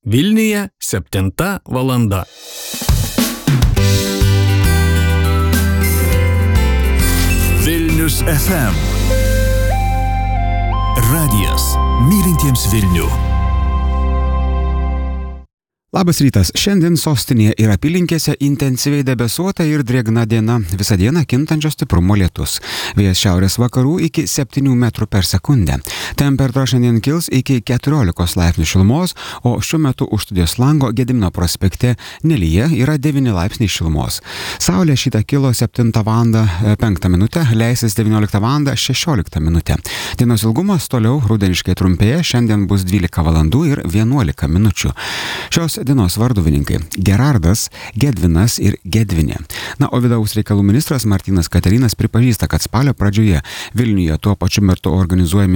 Vilniuje 7 valanda. Vilnius FM. Radijas mylintiems Vilnių. Labas rytas. Šiandien sostinėje ir apylinkėse intensyviai debesuota ir drėgna diena. Visą dieną kintančio stiprumo lietus. Vėjas šiaurės vakarų iki 7 metrų per sekundę. Temperatūra šiandien kils iki 14 laipsnių šilumos, o šiuo metu už studijos lango Gedimino prospekte Nelyje yra 9 laipsniai šilumos. Saulė šitą kilo 7 val. 5 minutę, leisis 19 val. 16 minutę. Dienos ilgumas toliau rudeniškai trumpėja, šiandien bus 12 valandų ir 11 minučių. Šios dienos varduvininkai Gerardas, Gedvinas ir Gedvinė. Na, o vidaus reikalų ministras Martynas Katerinas pripažįsta, kad spalio pradžioje Vilniuje tuo pačiu metu organizuojami